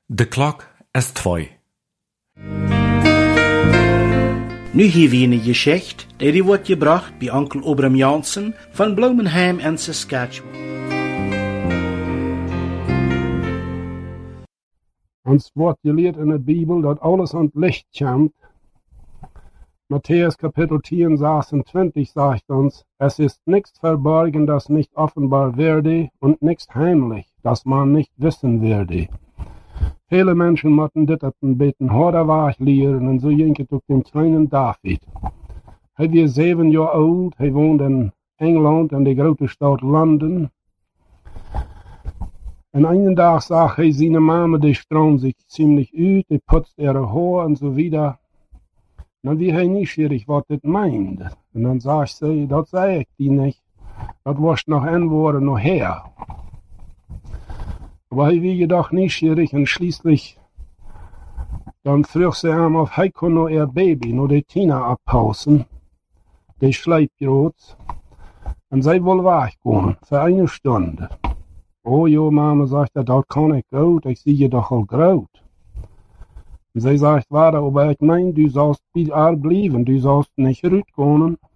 De klok is 2. Nu hier weer een Geschichte, die wordt gebracht bij onkel Obram Jansen van Bloemenheim en Saskatchewan. Ons wordt geleerd in de Bibel dat alles aan het licht komt. Matthäus Kapitel 10, 26 sagt uns, es ist nichts verborgen, das nicht offenbar werde, und nichts heimlich, das man nicht wissen werde. Viele Menschen moeten dit op een beetje harder weg leren, en zo jinkt ook den kleinen David. Hij was 7 jaar oud, hij woont in Engeland, in de grote stad London. En einen dag zag hij zijn mama, die stroomt zich ziemlich uit, die putzt ihre Haar en zo wieder. Dan wie hij nieuwsgierig wat dit meint. En dan zegt ze, dat zei ik die niet. Dat was nog een woord nog her. Aber hij wie jedoch nieuwsgierig en schließlich dan vroeg ze hem of hij kon nog ihr Baby, nog de Tina abpausen. Die Schleipbrot. En zij wil weggaan, voor 1 Stunde. Oh jo, mama, sagt er, dat kan ik goed, ik zie je doch al groot. Und sie sagt, warte, aber ich mein, du sollst bei ihr bleiben, du sollst nicht rausgehen.